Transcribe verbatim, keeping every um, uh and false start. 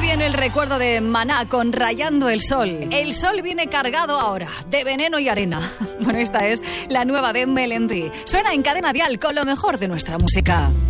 viene el recuerdo de Maná con Rayando el Sol. El sol viene cargado ahora de veneno y arena. Bueno, esta es la nueva de Melendi. Suena en Cadena Dial con lo mejor de nuestra música.